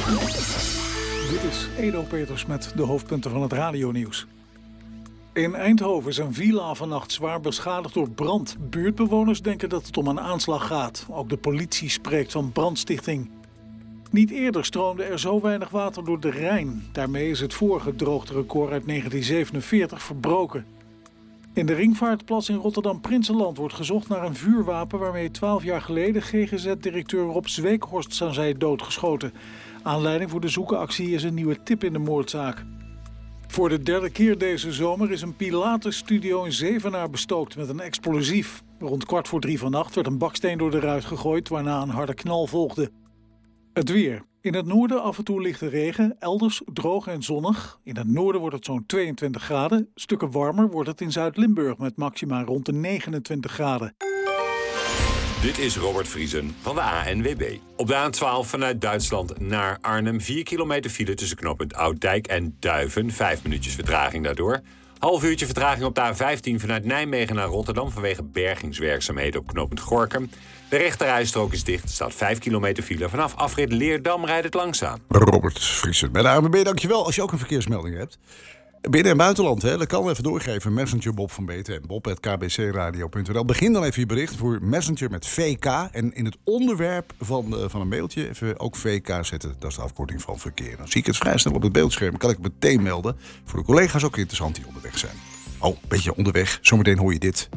Dit is Edo Peters met de hoofdpunten van het radionieuws. In Eindhoven is een villa vannacht zwaar beschadigd door brand. Buurtbewoners denken dat het om een aanslag gaat. Ook de politie spreekt van brandstichting. Niet eerder stroomde er zo weinig water door de Rijn. Daarmee is het vorige droogterecord uit 1947 verbroken. In de Ringvaartplas in Rotterdam-Prinsenland wordt gezocht naar een vuurwapen waarmee 12 jaar geleden GGZ-directeur Rob Zweekhorst zou zijn doodgeschoten. Aanleiding voor de zoekactie is een nieuwe tip in de moordzaak. Voor de derde keer deze zomer is een Pilates-studio in Zevenaar bestookt met een explosief. Rond 2:45 vannacht werd een baksteen door de ruit gegooid, waarna een harde knal volgde. Het weer. In het noorden af en toe lichte regen, elders droog en zonnig. In het noorden wordt het zo'n 22 graden. Stukken warmer wordt het in Zuid-Limburg met maxima rond de 29 graden. Dit is Robert Vriesen van de ANWB. Op de A12 vanuit Duitsland naar Arnhem 4 kilometer file tussen knooppunt Ouddijk en Duiven. 5 minuutjes vertraging daardoor. Half uurtje vertraging op de A15 vanuit Nijmegen naar Rotterdam vanwege bergingswerkzaamheden op knooppunt Gorinchem. De rechterrijstrook is dicht. Er staat 5 kilometer file. Vanaf afrit Leerdam rijdt het langzaam. Robert Vriesen bij de ANWB, dankjewel. Als je ook een verkeersmelding hebt. Binnen- en buitenland, hè, dat kan even doorgeven. Messenger Bob van BTN, bob@kbcradio.nl. Begin dan even je bericht voor Messenger met VK. En in het onderwerp van een mailtje even ook VK zetten. Dat is de afkorting van verkeer. Dan zie ik het vrij snel op het beeldscherm. Kan ik het meteen melden. Voor de collega's ook interessant die onderweg zijn. Oh, een beetje onderweg. Zometeen hoor je dit.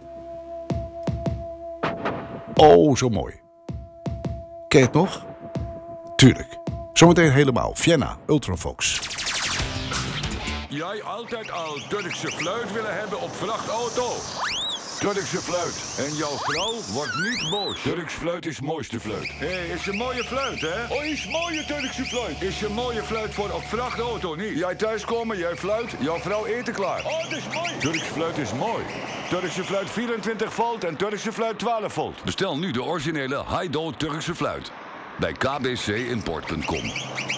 Oh, zo mooi. Ken je het nog? Tuurlijk. Zometeen helemaal. Vienna, Ultravox. Jij altijd al Turkse fluit willen hebben op vrachtauto? Turkse fluit. En jouw vrouw wordt niet boos. Turks fluit is mooiste fluit. Hé, is een mooie fluit, hè? Oh, is mooie Turkse fluit. Is een mooie fluit voor op vrachtauto, niet? Jij thuiskomen, jij fluit, jouw vrouw eten klaar. Oh, dat is mooi. Turks fluit is mooi. Turkse fluit 24 volt en Turkse fluit 12 volt. Bestel nu de originele Haido Turkse fluit. Bij kbcimport.com.